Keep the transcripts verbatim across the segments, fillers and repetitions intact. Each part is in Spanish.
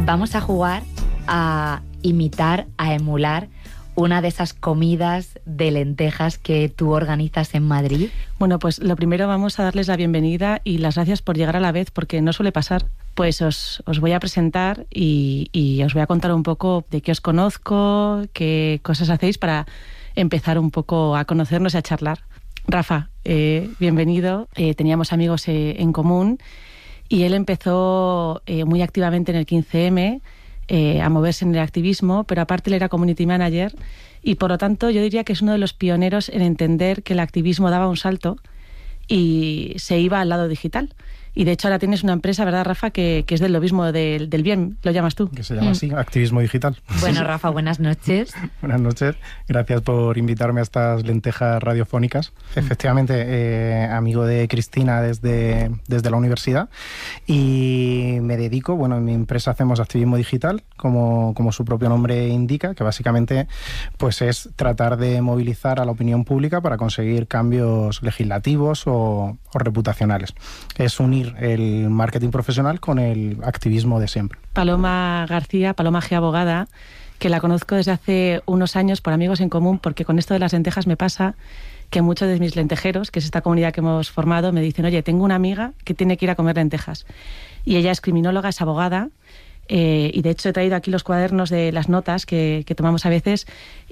Vamos a jugar a imitar, a emular una de esas comidas de lentejas que tú organizas en Madrid. Bueno, pues lo primero vamos a darles la bienvenida y las gracias por llegar a la vez, porque no suele pasar. Pues os, os voy a presentar y, y os voy a contar un poco de qué os conozco, qué cosas hacéis para empezar un poco a conocernos y a charlar. Rafa, eh, bienvenido. Eh, teníamos amigos eh, en común y él empezó eh, muy activamente en el quince eme, Eh, a moverse en el activismo, pero aparte él era community manager y por lo tanto yo diría que es uno de los pioneros en entender que el activismo daba un salto y se iba al lado digital. Y de hecho ahora tienes una empresa, ¿verdad, Rafa?, que, que es del lobismo del, del bien, lo llamas tú. Que se llama así, Activismo Digital. Bueno, Rafa, buenas noches. Buenas noches, gracias por invitarme a estas lentejas radiofónicas. Efectivamente, eh, amigo de Cristina desde, desde la universidad y me dedico, bueno, en mi empresa hacemos activismo digital, como, como su propio nombre indica, que básicamente pues es tratar de movilizar a la opinión pública para conseguir cambios legislativos o, o reputacionales. Es unir el marketing profesional con el activismo de siempre. Paloma García, Paloma G. Abogada, que la conozco desde hace unos años por amigos en común, porque con esto de las lentejas me pasa que muchos de mis lentejeros, que es esta comunidad que hemos formado, me dicen, oye, tengo una amiga que tiene que ir a comer lentejas. Y ella es criminóloga, es abogada, eh, y de hecho he traído aquí los cuadernos de las notas que, que tomamos a veces,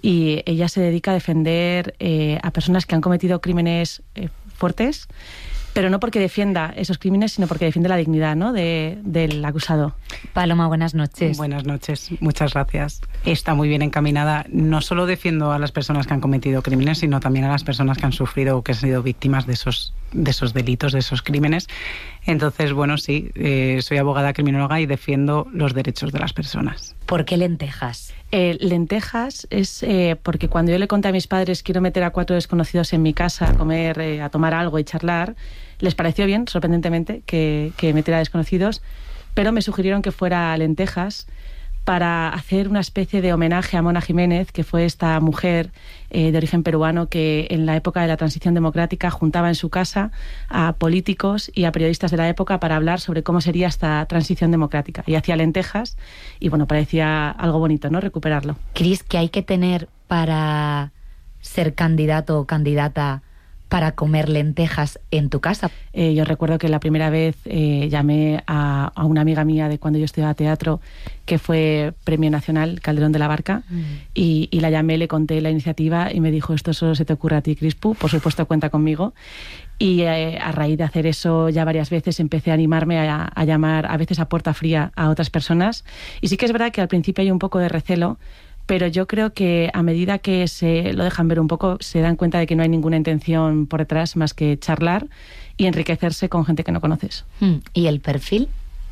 y ella se dedica a defender eh, a personas que han cometido crímenes eh, fuertes, pero no porque defienda esos crímenes, sino porque defiende la dignidad, ¿no?, de, del acusado. Paloma, buenas noches. Buenas noches, muchas gracias. Está muy bien encaminada. No solo defiendo a las personas que han cometido crímenes, sino también a las personas que han sufrido o que han sido víctimas de esos, de esos delitos, de esos crímenes. Entonces, bueno, sí, eh, soy abogada criminóloga y defiendo los derechos de las personas. ¿Por qué lentejas? Eh, lentejas es eh, porque cuando yo le conté a mis padres quiero meter a cuatro desconocidos en mi casa a comer, eh, a tomar algo y charlar, les pareció bien, sorprendentemente, que, que metiera a desconocidos, pero me sugirieron que fuera lentejas para hacer una especie de homenaje a Mona Jiménez, que fue esta mujer eh, de origen peruano que en la época de la transición democrática juntaba en su casa a políticos y a periodistas de la época para hablar sobre cómo sería esta transición democrática. Y hacía lentejas y, bueno, parecía algo bonito, ¿no?, recuperarlo. Cris, ¿qué hay que tener para ser candidato o candidata para comer lentejas en tu casa? Eh, yo recuerdo que la primera vez eh, llamé a, a una amiga mía de cuando yo estudiaba teatro, que fue Premio Nacional Calderón de la Barca, mm. y, y la llamé, le conté la iniciativa y me dijo, esto solo se te ocurre a ti, Crispu, por supuesto cuenta conmigo. Y eh, a raíz de hacer eso ya varias veces empecé a animarme a, a llamar a veces a puerta fría a otras personas. Y sí que es verdad que al principio hay un poco de recelo, pero yo creo que a medida que se lo dejan ver un poco, se dan cuenta de que no hay ninguna intención por detrás más que charlar y enriquecerse con gente que no conoces. ¿Y el perfil?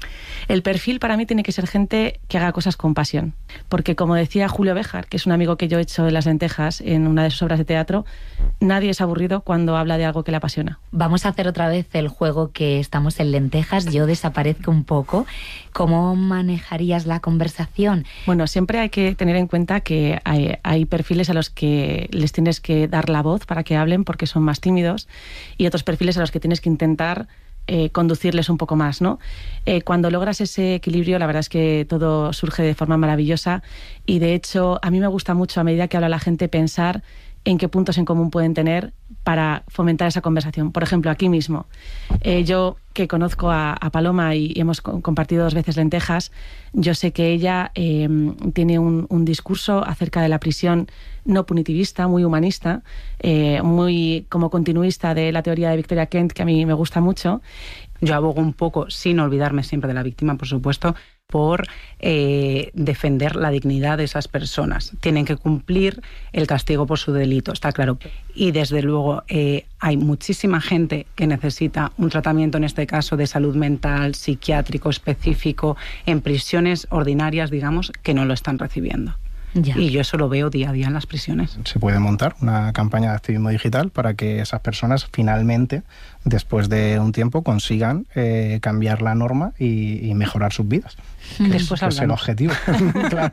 El perfil para mí tiene que ser gente que haga cosas con pasión. Porque como decía Julio Béjar, que es un amigo que yo he hecho de las lentejas en una de sus obras de teatro, nadie es aburrido cuando habla de algo que le apasiona. Vamos a hacer otra vez el juego que estamos en lentejas. Yo desaparezco un poco. ¿Cómo manejarías la conversación? Bueno, siempre hay que tener en cuenta que hay, hay perfiles a los que les tienes que dar la voz para que hablen porque son más tímidos y otros perfiles a los que tienes que intentar Eh, conducirles un poco más, ¿no? Eh, cuando logras ese equilibrio, la verdad es que todo surge de forma maravillosa y de hecho a mí me gusta mucho, a medida que habla la gente, pensar en qué puntos en común pueden tener para fomentar esa conversación. Por ejemplo, aquí mismo, eh, yo que conozco a, a Paloma y, y hemos compartido dos veces lentejas, yo sé que ella eh, tiene un, un discurso acerca de la prisión no punitivista, muy humanista, eh, muy como continuista de la teoría de Victoria Kent, que a mí me gusta mucho. Yo abogo un poco, sin olvidarme siempre de la víctima, por supuesto, por eh, defender la dignidad de esas personas. Tienen que cumplir el castigo por su delito, está claro. Y desde luego eh, hay muchísima gente que necesita un tratamiento, en este caso de salud mental, psiquiátrico específico, en prisiones ordinarias, digamos, que no lo están recibiendo. Ya. Y yo eso lo veo día a día en las prisiones. Se puede montar una campaña de activismo digital para que esas personas finalmente, después de un tiempo, consigan eh, cambiar la norma y, y mejorar sus vidas. Después es el objetivo. Claro.